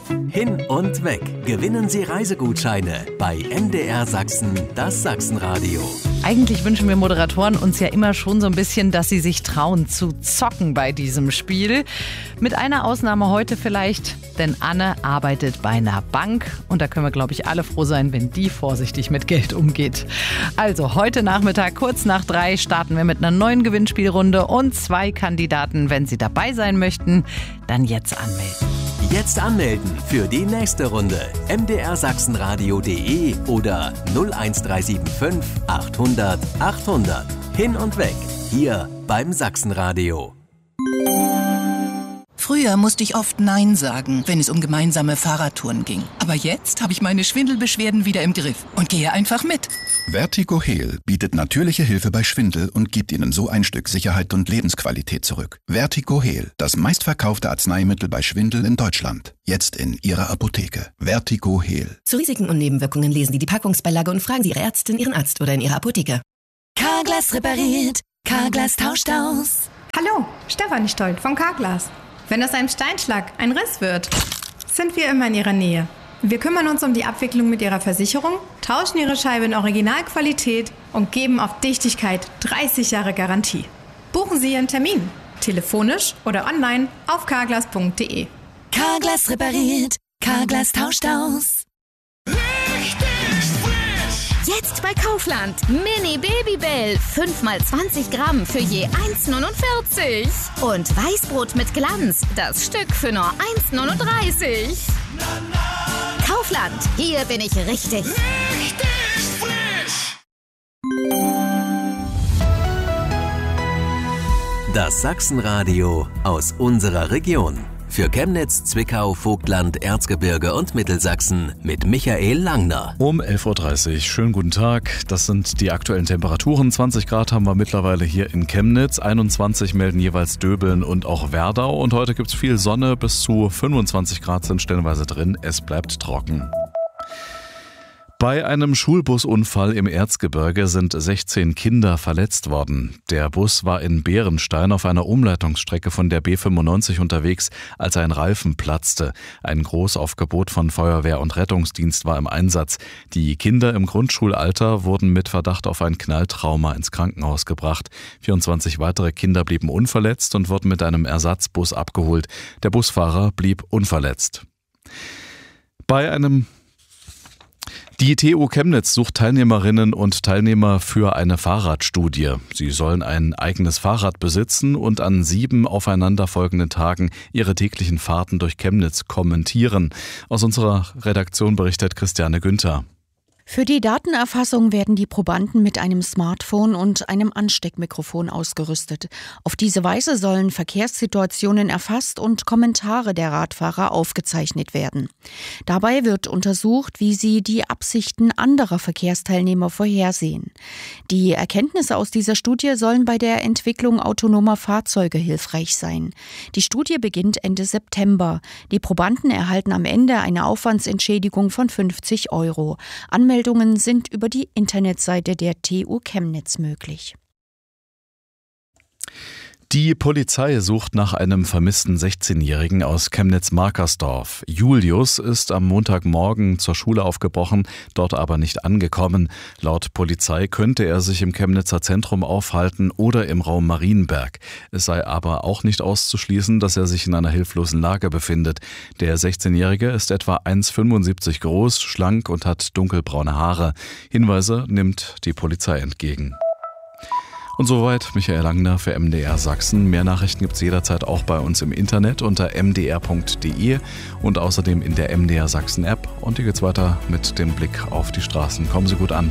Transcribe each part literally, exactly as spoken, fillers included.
Hin und weg. Gewinnen Sie Reisegutscheine bei M D R Sachsen, das Sachsenradio. Eigentlich wünschen wir Moderatoren uns ja immer schon so ein bisschen, dass sie sich trauen zu zocken bei diesem Spiel. Mit einer Ausnahme heute vielleicht, denn Anne arbeitet bei einer Bank und da können wir, glaube ich, alle froh sein, wenn die vorsichtig mit Geld umgeht. Also heute Nachmittag kurz nach drei starten wir mit einer neuen Gewinnspielrunde und zwei Kandidaten, wenn sie dabei sein möchten, dann jetzt anmelden. Jetzt anmelden für die nächste Runde. m d r sachsenradio punkt d e oder null eins drei sieben fünf achthundert achthundert. Hin und weg. Hier beim Sachsenradio. Früher musste ich oft Nein sagen, wenn es um gemeinsame Fahrradtouren ging. Aber jetzt habe ich meine Schwindelbeschwerden wieder im Griff und gehe einfach mit. Vertigo Heal bietet natürliche Hilfe bei Schwindel und gibt Ihnen so ein Stück Sicherheit und Lebensqualität zurück. Vertigo Heal, das meistverkaufte Arzneimittel bei Schwindel in Deutschland. Jetzt in Ihrer Apotheke. Vertigo Heal. Zu Risiken und Nebenwirkungen lesen Sie die Packungsbeilage und fragen Sie Ihre Ärztin, Ihren Arzt oder in Ihrer Apotheke. Carglass repariert, Carglass tauscht aus. Hallo, Stefanie Stolt vom Carglass. Wenn aus einem Steinschlag ein Riss wird, sind wir immer in Ihrer Nähe. Wir kümmern uns um die Abwicklung mit Ihrer Versicherung, tauschen Ihre Scheibe in Originalqualität und geben auf Dichtigkeit dreißig Jahre Garantie. Buchen Sie Ihren Termin, telefonisch oder online auf carglass punkt d e. Carglass repariert, Carglass tauscht aus. Jetzt bei Kaufland. Mini Babybell. fünf mal zwanzig Gramm für je eins neunundvierzig. Und Weißbrot mit Glanz. Das Stück für nur eins neununddreißig. Kaufland. Hier bin ich richtig. Richtig frisch. Das Sachsenradio aus unserer Region. Für Chemnitz, Zwickau, Vogtland, Erzgebirge und Mittelsachsen mit Michael Langner. Um elf Uhr dreißig. Schönen guten Tag. Das sind die aktuellen Temperaturen. zwanzig Grad haben wir mittlerweile hier in Chemnitz. einundzwanzig melden jeweils Döbeln und auch Werdau. Und heute gibt es viel Sonne. Bis zu fünfundzwanzig Grad sind stellenweise drin. Es bleibt trocken. Bei einem Schulbusunfall im Erzgebirge sind sechzehn Kinder verletzt worden. Der Bus war in Bärenstein auf einer Umleitungsstrecke von der B fünfundneunzig unterwegs, als ein Reifen platzte. Ein Großaufgebot von Feuerwehr und Rettungsdienst war im Einsatz. Die Kinder im Grundschulalter wurden mit Verdacht auf ein Knalltrauma ins Krankenhaus gebracht. vierundzwanzig weitere Kinder blieben unverletzt und wurden mit einem Ersatzbus abgeholt. Der Busfahrer blieb unverletzt. Bei einem Die T U Chemnitz sucht Teilnehmerinnen und Teilnehmer für eine Fahrradstudie. Sie sollen ein eigenes Fahrrad besitzen und an sieben aufeinanderfolgenden Tagen ihre täglichen Fahrten durch Chemnitz kommentieren. Aus unserer Redaktion berichtet Christiane Günther. Für die Datenerfassung werden die Probanden mit einem Smartphone und einem Ansteckmikrofon ausgerüstet. Auf diese Weise sollen Verkehrssituationen erfasst und Kommentare der Radfahrer aufgezeichnet werden. Dabei wird untersucht, wie sie die Absichten anderer Verkehrsteilnehmer vorhersehen. Die Erkenntnisse aus dieser Studie sollen bei der Entwicklung autonomer Fahrzeuge hilfreich sein. Die Studie beginnt Ende September. Die Probanden erhalten am Ende eine Aufwandsentschädigung von fünfzig Euro. Anmeldungen sind über die Internetseite der T U Chemnitz möglich. Die Polizei sucht nach einem vermissten sechzehnjährigen aus Chemnitz-Markersdorf. Julius ist am Montagmorgen zur Schule aufgebrochen, dort aber nicht angekommen. Laut Polizei könnte er sich im Chemnitzer Zentrum aufhalten oder im Raum Marienberg. Es sei aber auch nicht auszuschließen, dass er sich in einer hilflosen Lage befindet. Der sechzehnjährige ist etwa eins Komma fünfundsiebzig groß, schlank und hat dunkelbraune Haare. Hinweise nimmt die Polizei entgegen. Und soweit Michael Langner für M D R Sachsen. Mehr Nachrichten gibt es jederzeit auch bei uns im Internet unter m d r punkt d e und außerdem in der M D R Sachsen App. Und hier geht's weiter mit dem Blick auf die Straßen. Kommen Sie gut an.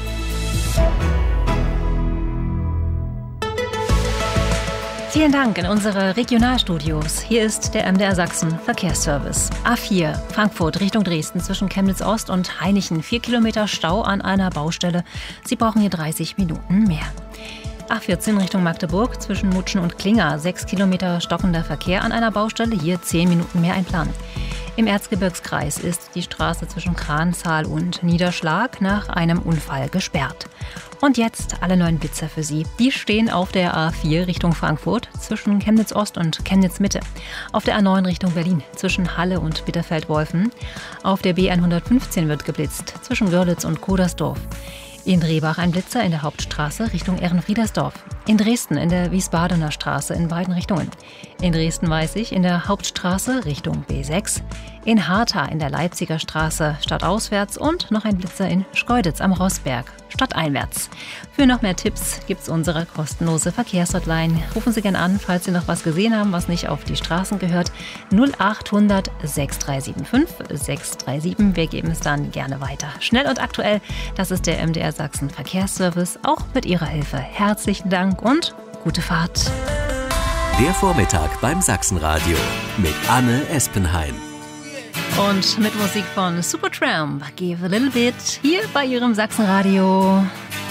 Vielen Dank in unsere Regionalstudios. Hier ist der M D R Sachsen Verkehrsservice. A vier, Frankfurt Richtung Dresden zwischen Chemnitz Ost und Hainichen. Vier Kilometer Stau an einer Baustelle. Sie brauchen hier dreißig Minuten mehr. A vierzehn Richtung Magdeburg zwischen Mutschen und Klinger. Sechs Kilometer stockender Verkehr an einer Baustelle. Hier zehn Minuten mehr einplanen. Im Erzgebirgskreis ist die Straße zwischen Kranzahl und Niederschlag nach einem Unfall gesperrt. Und jetzt alle neuen Blitzer für Sie. Die stehen auf der A vier Richtung Frankfurt zwischen Chemnitz Ost und Chemnitz Mitte. Auf der A neun Richtung Berlin zwischen Halle und Bitterfeld-Wolfen. Auf der B hundertfünfzehn wird geblitzt zwischen Görlitz und Kodersdorf. In Rehbach ein Blitzer in der Hauptstraße Richtung Ehrenfriedersdorf. In Dresden in der Wiesbadener Straße in beiden Richtungen. In Dresden-Weißig in der Hauptstraße Richtung B sechs. In Hartha in der Leipziger Straße stadtauswärts und noch ein Blitzer in Schkeuditz am Rossberg stadteinwärts. Für noch mehr Tipps gibt's unsere kostenlose Verkehrshotline. Rufen Sie gerne an, falls Sie noch was gesehen haben, was nicht auf die Straßen gehört. null acht hundert sechs drei sieben fünf sechs drei sieben. Wir geben es dann gerne weiter. Schnell und aktuell, das ist der M D R Sachsen Verkehrsservice. Auch mit Ihrer Hilfe herzlichen Dank und gute Fahrt. Der Vormittag beim Sachsenradio mit Anne Espenheim. Und mit Musik von Supertramp, Give a Little Bit, hier bei Ihrem Sachsenradio.